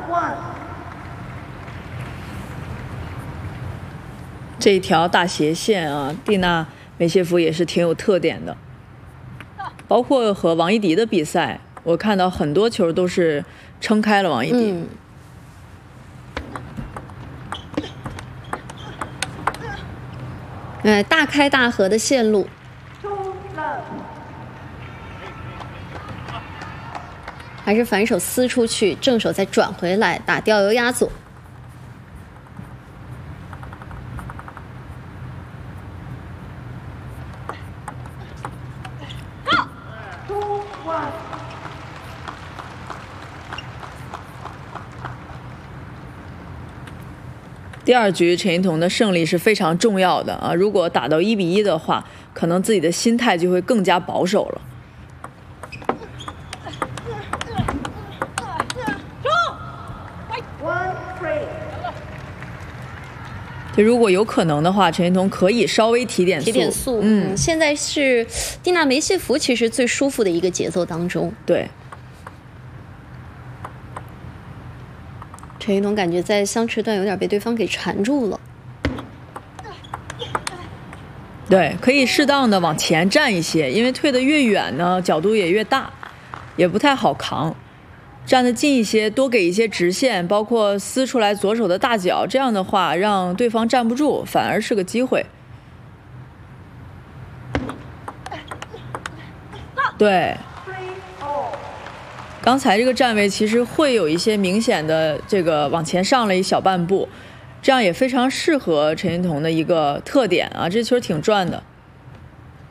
这一条大斜线啊，蒂娜梅谢夫也是挺有特点的。包括和王一迪的比赛，我看到很多球都是撑开了王一迪。 大开大合的线路。还是反手撕出去，正手再转回来，打掉油压左。 第二局陈一桐的胜利是非常重要的啊！如果打到1-1的话，可能自己的心态就会更加保守了。就如果有可能的话，陈一桐可以稍微提点速。 现在是蒂娜梅谢夫其实最舒服的一个节奏当中。 对。 陈一桐感觉在相持段有点被对方给缠住了。 对，可以适当的往前站一些，因为退得越远呢，角度也越大，也不太好扛。站得近一些，多给一些直线，包括撕出来左手的大脚，这样的话让对方站不住，反而是个机会。对，刚才这个站位其实会有一些明显的这个往前上了一小半步，这样也非常适合陈一桐的一个特点啊，这球挺转的。